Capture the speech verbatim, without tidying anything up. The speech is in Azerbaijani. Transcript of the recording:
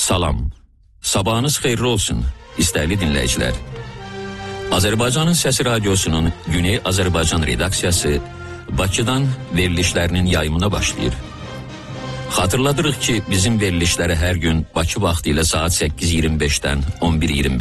Salam, sabahınız xeyirli olsun, istərli dinləyicilər. Azərbaycanın Səsi Radyosu'nun Güney Azərbaycan redaksiyası Bakıdan verilişlərinin yayımına başlayır. Xatırladırıq ki, bizim verilişləri hər gün Bakı vaxtı ilə saat səkkiz iyirmi beşdən on bir iyirmi beş